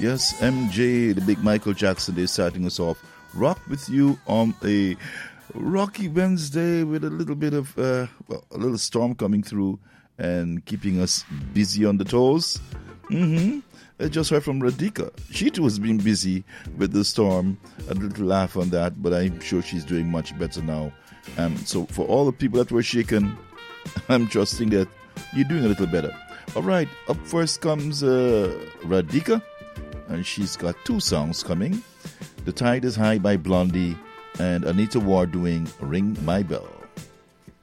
Yes, MJ, the big Michael Jackson, they're starting us off. Rock with you on a rocky Wednesday with a little bit of, a little storm coming through and keeping us busy on the toes. I just heard from Radhika. She too has been busy with the storm. A little laugh on that, but I'm sure she's doing much better now. So for all the people that were shaken, I'm trusting that you're doing a little better. All right, up first comes Radhika, and she's got two songs coming. The Tide is High by Blondie and Anita Ward doing Ring My Bell.